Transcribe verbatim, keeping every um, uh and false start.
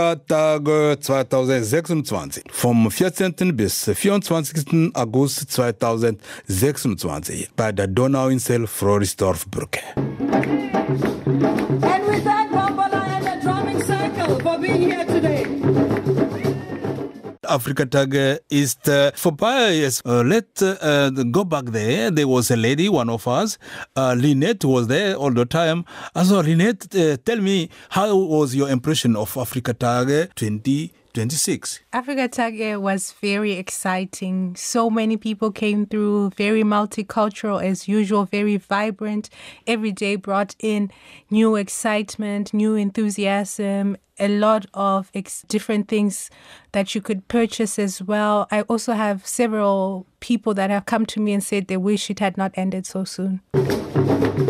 Tag zweitausendsechsundzwanzig. Vom vierzehnten bis vierundzwanzigsten August zweitausendsechsundzwanzig bei der Donauinsel Floridsdorf-Brücke. And we thank Bombala and the Drumming Circle for being here today. Afrika-Tag ist uh, vorbei. Yes. Uh, let's uh, go back there. There was a lady, one of us. Uh, Lynette was there all the time. Also, Lynette, uh, tell me, how was your impression of Afrika-Tag twenty twenty-six? Afrika-Tag was very exciting. So many people came through, very multicultural as usual, very vibrant. Every day brought in new excitement, new enthusiasm, a lot of ex- different things that you could purchase as well. I also have several people that have come to me and said they wish it had not ended so soon.